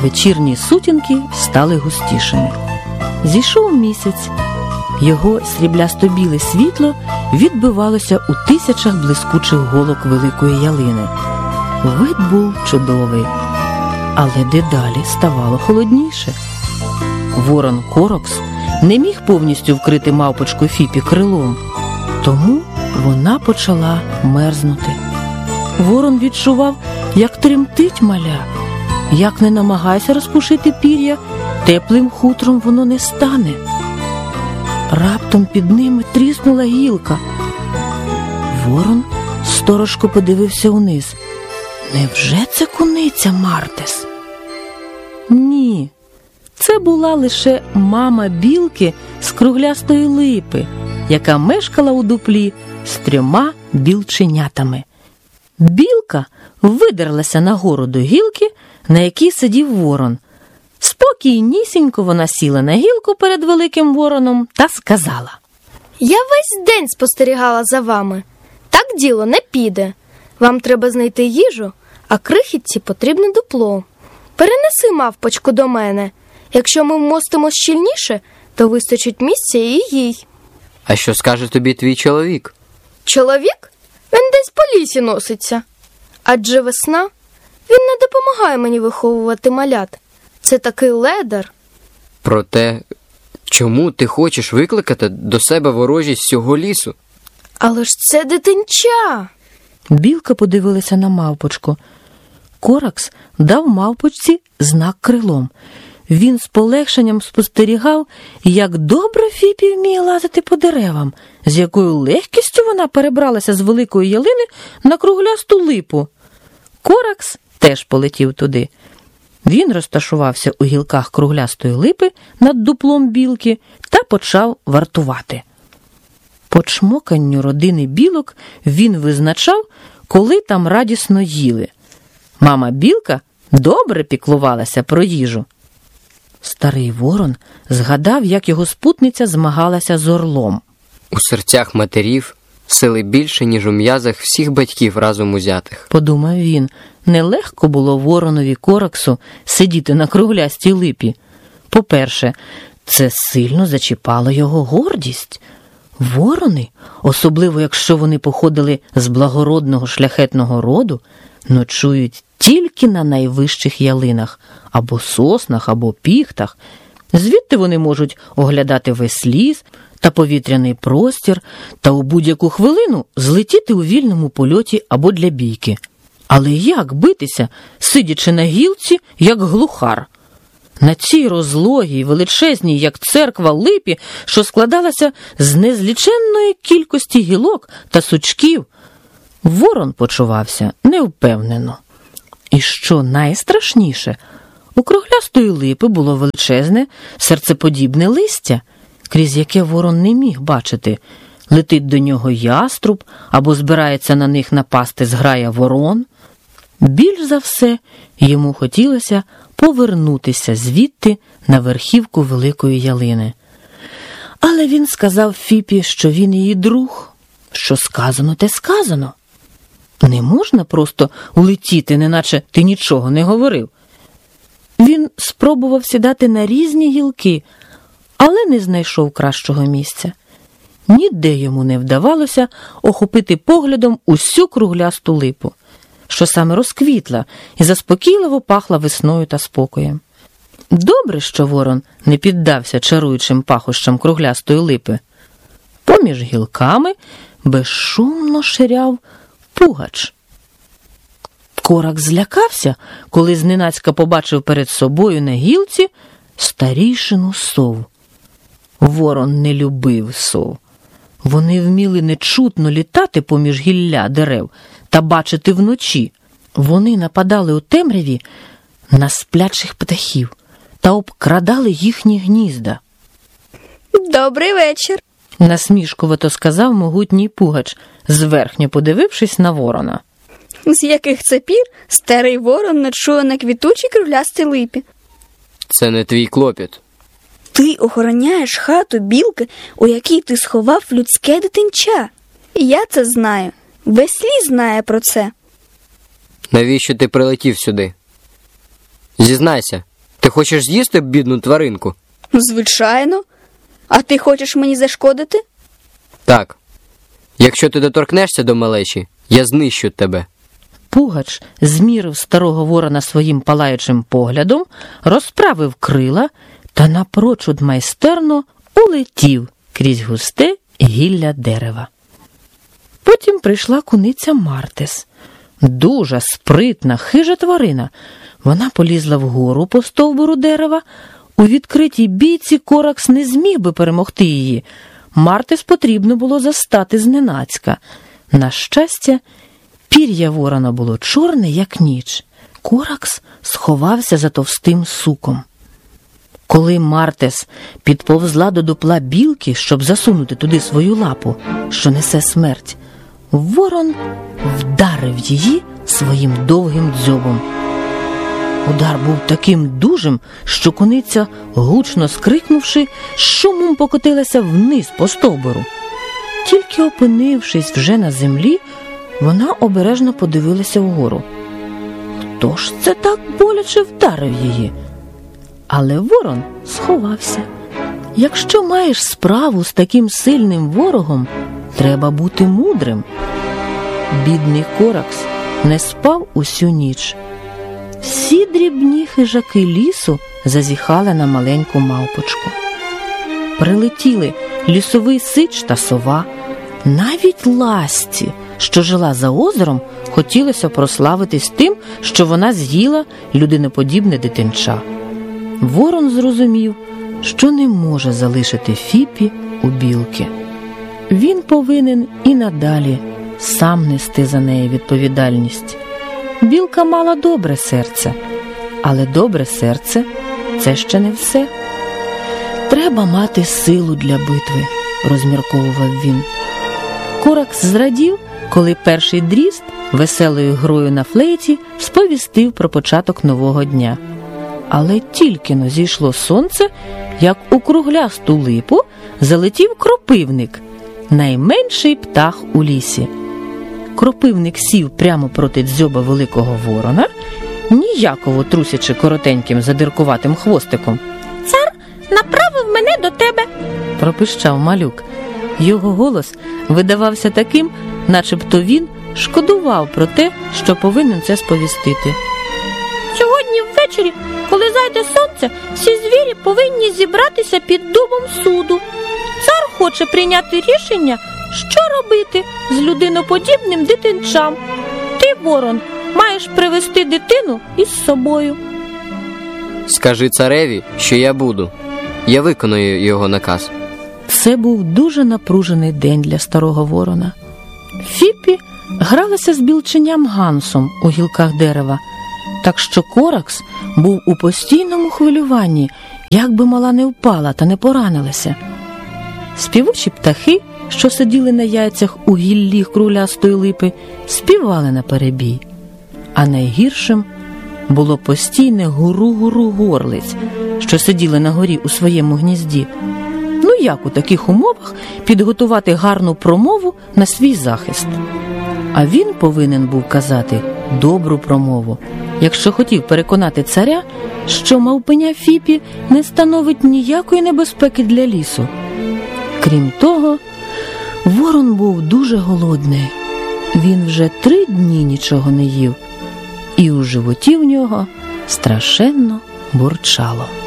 вечірні сутінки стали густішими. Зійшов місяць. Його сріблясто-біле світло відбивалося у тисячах блискучих голок великої ялини. Вид був чудовий, але дедалі ставало холодніше. Ворон Коракс не міг повністю вкрити мавпочку Фіпі крилом, тому вона почала мерзнути. Ворон відчував, як тремтить маля. Як не намагайся розпушити пір'я, теплим хутром воно не стане. Раптом під ними тріснула гілка. Ворон сторожко подивився униз. Невже це куниця Мартес? Ні, це була лише мама білки з круглястої липи, яка мешкала у дуплі з 3 білченятами. Білка видерлася нагору до гілки, на якій сидів ворон. Спокійнісінько вона сіла на гілку перед великим вороном та сказала: «Я весь день спостерігала за вами. Так діло не піде. Вам треба знайти їжу, а крихітці потрібне дупло. Перенеси мавпочку до мене. Якщо ми вмостимо щільніше, то вистачить місця і їй». А що скаже тобі твій чоловік? Чоловік? Він десь по лісі носиться. Адже весна. Він не допомагає мені виховувати малят. Це такий ледар. Проте, чому ти хочеш викликати до себе ворожість всього лісу? Але ж це дитинча. Білка подивилася на мавпочку. Коракс дав мавпочці знак крилом. Він з полегшенням спостерігав, як добре Фіпі вміє лазити по деревам, з якою легкістю вона перебралася з великої ялини на круглясту липу. Коракс теж полетів туди. Він розташувався у гілках круглястої липи над дуплом білки та почав вартувати. По чмоканню родини білок він визначав, коли там радісно їли. Мама білка добре піклувалася про їжу. Старий ворон згадав, як його спутниця змагалася з орлом. У серцях матерів сили більше, ніж у м'язах всіх батьків разом узятих. Подумав він, нелегко було воронові Кораксу сидіти на круглястій липі. По-перше, це сильно зачіпало його гордість. Ворони, особливо якщо вони походили з благородного шляхетного роду, ночують тільки на найвищих ялинах, або соснах, або піхтах. Звідти вони можуть оглядати весь ліс та повітряний простір та у будь-яку хвилину злетіти у вільному польоті або для бійки. Але як битися, сидячи на гілці, як глухар? На цій розлогій, величезній, як церква, липі, що складалася з незліченної кількості гілок та сучків, ворон почувався невпевнено. І що найстрашніше, у круглястої липи було величезне, серцеподібне листя, крізь яке ворон не міг бачити, летить до нього яструб або збирається на них напасти зграя ворон. Більш за все йому хотілося повернутися звідти на верхівку великої ялини. Але він сказав Фіпі, що він її друг, що сказано, те сказано. Не можна просто улетіти, неначе ти нічого не говорив. Він спробував сідати на різні гілки, але не знайшов кращого місця. Ніде йому не вдавалося охопити поглядом усю круглясту липу, що саме розквітла і заспокійливо пахла весною та спокоєм. Добре, що ворон не піддався чаруючим пахощам круглястої липи. Поміж гілками безшумно ширяв пугач. Коракс злякався, коли зненацька побачив перед собою на гілці старійшину сов. Ворон не любив сов. Вони вміли нечутно літати поміж гілля дерев та бачити вночі. Вони нападали у темряві на сплячих птахів та обкрадали їхні гнізда. «Добрий вечір», – насмішкувато сказав могутній пугач, зверхньо подивившись на ворона. «З яких це пір старий ворон ночує на квітучій круглястій липі?» «Це не твій клопіт». «Ти охороняєш хату білки, у якій ти сховав людське дитинча. Я це знаю. Весь ліс знає про це». «Навіщо ти прилетів сюди? Зізнайся, Ти хочеш з'їсти бідну тваринку? Звичайно. А ти хочеш мені зашкодити? Так. Якщо ти доторкнешся до малечі, я знищу тебе. Пугач змірив старого ворона своїм палаючим поглядом, розправив крила та напрочуд майстерно улетів крізь густе гілля дерева. Потім прийшла куниця Мартес. Дуже спритна, хижа тварина. Вона полізла вгору по стовбуру дерева. У відкритій бійці Коракс не зміг би перемогти її. Мартес потрібно було застати зненацька. На щастя, пір'я ворона було чорне, як ніч. Коракс сховався за товстим суком. Коли Мартес підповзла до дупла білки, щоб засунути туди свою лапу, що несе смерть, ворон вдарив її своїм довгим дзьобом. Удар був таким дужим, що куниця, гучно скрикнувши, з шумом покотилася вниз по стовбуру. Тільки опинившись вже на землі, вона обережно подивилася вгору. Хто ж це так боляче вдарив її? Але ворон сховався. Якщо маєш справу з таким сильним ворогом, треба бути мудрим. Бідний Коракс не спав усю ніч. Всі дрібні хижаки лісу зазіхали на маленьку мавпочку. Прилетіли лісовий сич та сова. Навіть ласці, що жила за озером, хотілося прославитись тим, що вона з'їла людиноподібне дитинча. Ворон зрозумів, що не може залишити Фіпі у білки. Він повинен і надалі сам нести за неї відповідальність. Білка мала добре серце, але добре серце – це ще не все. Треба мати силу для битви, розмірковував він. Коракс зрадів, коли перший дрізд веселою грою на флейті сповістив про початок нового дня. Але тільки-но зійшло сонце, як у круглясту липу залетів кропивник, найменший птах у лісі. Кропивник сів прямо проти дзьоба великого ворона, ніяково трусячи коротеньким задиркуватим хвостиком. Цар направив мене до тебе, пропищав малюк. Його голос видавався таким, начебто він шкодував про те, що повинен це сповістити. Сьогодні ввечері, коли зайде сонце, всі звірі повинні зібратися під дубом суду. Цар хоче прийняти рішення, що робити з людиноподібним дитинчам. Ти, ворон, маєш привезти дитину із собою. Скажи цареві, що я буду. Я виконую його наказ. Це був дуже напружений день для старого ворона. Фіпі гралася з білченям Гансом у гілках дерева, так що Коракс був у постійному хвилюванні, як би мала не впала та не поранилася. Співучі птахи, що сиділи на яйцях у гіллі круглястої липи, співали наперебій. А найгіршим було постійне гуру-гуру горлиць, що сиділи на горі у своєму гнізді. Ну як у таких умовах підготувати гарну промову на свій захист? А він повинен був казати добру промову, якщо хотів переконати царя, що мавпеня Фіпі не становить ніякої небезпеки для лісу. Крім того, ворон був дуже голодний. Він вже 3 дні нічого не їв, і у животі в нього страшенно бурчало.